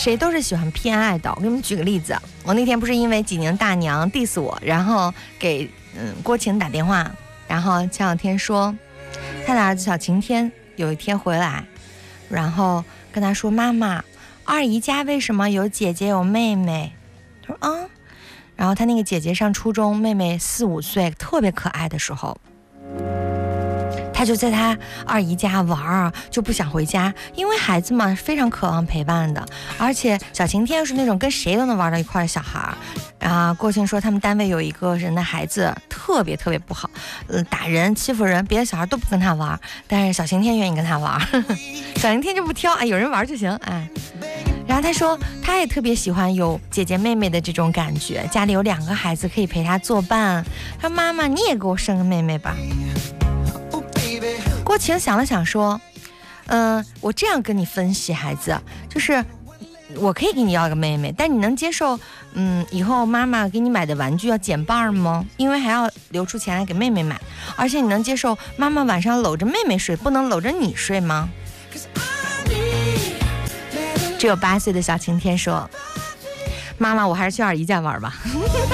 谁都是喜欢偏爱的。我给你们举个例子，我那天不是因为济宁大娘 diss 我，然后给郭晴打电话，然后前两天说他的儿子小晴天有一天回来，然后跟他说，妈妈，二姨家为什么有姐姐有妹妹？他说啊，然后他那个姐姐上初中，妹妹4、5岁，特别可爱的时候，他就在他二姨家玩，就不想回家，因为孩子嘛非常渴望陪伴的，而且小晴天是那种跟谁都能玩到一块的小孩。郭晴说他们单位有一个人的孩子特别不好，打人欺负人，别的小孩都不跟他玩，但是小晴天愿意跟他玩。小晴天就不挑，有人玩就行，然后他说他也特别喜欢有姐姐妹妹的这种感觉，家里有2个孩子可以陪他作伴。他说妈妈你也给我生个妹妹吧。郭晴想了想说，我这样跟你分析孩子，就是我可以给你要个妹妹，但你能接受以后妈妈给你买的玩具要减半吗？因为还要留出钱来给妹妹买，而且你能接受妈妈晚上搂着妹妹睡，不能搂着你睡吗？只有8岁的小晴天说，妈妈我还是去二姨家玩吧。